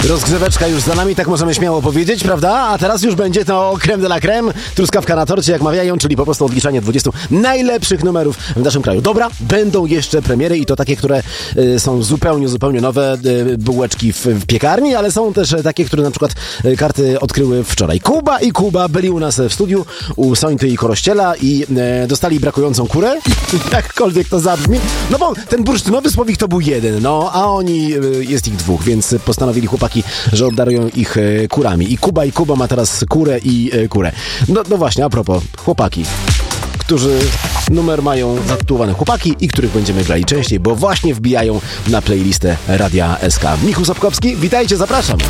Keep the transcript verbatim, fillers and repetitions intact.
Rozgrzeweczka już za nami, tak możemy śmiało powiedzieć, prawda? A teraz już będzie to creme de la creme, truskawka na torcie, jak mawiają, czyli po prostu odliczanie dwudziestu najlepszych numerów w naszym kraju. Dobra, będą jeszcze premiery i to takie, które y, są zupełnie, zupełnie nowe, y, bułeczki w, w piekarni, ale są też takie, które na przykład y, karty odkryły wczoraj. Kuba i Kuba byli u nas w studiu, u Sońty i Korościela i y, dostali brakującą kurę, jakkolwiek to zabrzmi. No bo ten bursztynowy słowik to był jeden, no a oni, y, jest ich dwóch, więc postanowili chłopaki, że obdarują ich e, kurami. I Kuba i Kuba ma teraz kurę i e, kurę. No, no właśnie, a propos, chłopaki, którzy numer mają zatytułowany chłopaki i których będziemy grali częściej, bo właśnie wbijają na playlistę Radia S K. Michał Sapkowski, witajcie, zapraszam.